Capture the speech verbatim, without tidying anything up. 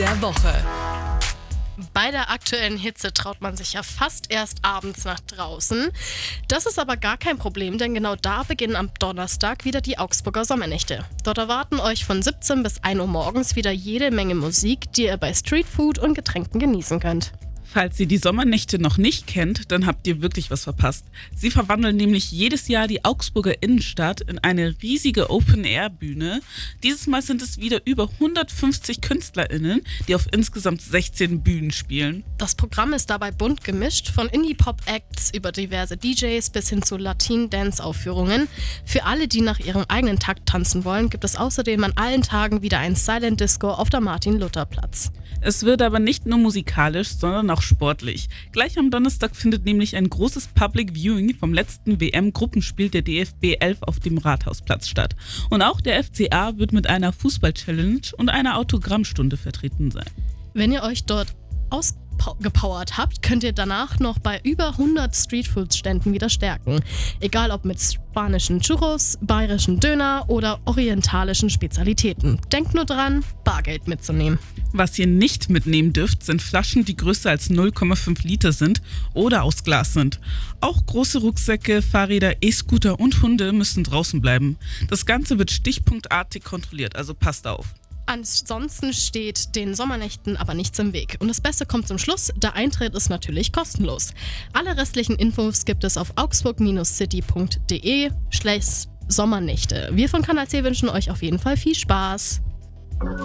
der Woche. Bei der aktuellen Hitze traut man sich ja fast erst abends nach draußen. Das ist aber gar kein Problem, denn genau da beginnen am Donnerstag wieder die Augsburger Sommernächte. Dort erwarten euch von siebzehn bis ein Uhr morgens wieder jede Menge Musik, die ihr bei Streetfood und Getränken genießen könnt. Falls ihr die Sommernächte noch nicht kennt, dann habt ihr wirklich was verpasst. Sie verwandeln nämlich jedes Jahr die Augsburger Innenstadt in eine riesige Open-Air-Bühne. Dieses Mal sind es wieder über hundertfünfzig KünstlerInnen, die auf insgesamt sechzehn Bühnen spielen. Das Programm ist dabei bunt gemischt, von Indie-Pop-Acts über diverse D Js bis hin zu Latin-Dance-Aufführungen. Für alle, die nach ihrem eigenen Takt tanzen wollen, gibt es außerdem an allen Tagen wieder ein Silent Disco auf der Martin-Luther-Platz. Es wird aber nicht nur musikalisch, sondern auch sportlich. Gleich am Donnerstag findet nämlich ein großes Public Viewing vom letzten W M-Gruppenspiel der D F B elf auf dem Rathausplatz statt. Und auch der F C A wird mit einer Fußball-Challenge und einer Autogrammstunde vertreten sein. Wenn ihr euch dort ausgepowert habt, könnt ihr danach noch bei über hundert Streetfood-Ständen wieder stärken. Egal ob mit spanischen Churros, bayerischen Döner oder orientalischen Spezialitäten. Denkt nur dran, Bargeld mitzunehmen. Was ihr nicht mitnehmen dürft, sind Flaschen, die größer als null Komma fünf Liter sind oder aus Glas sind. Auch große Rucksäcke, Fahrräder, E-Scooter und Hunde müssen draußen bleiben. Das Ganze wird stichpunktartig kontrolliert, also passt auf. Ansonsten steht den Sommernächten aber nichts im Weg. Und das Beste kommt zum Schluss, der Eintritt ist natürlich kostenlos. Alle restlichen Infos gibt es auf augsburg-city punkt de slash Sommernächte. Wir von Kanal C wünschen euch auf jeden Fall viel Spaß.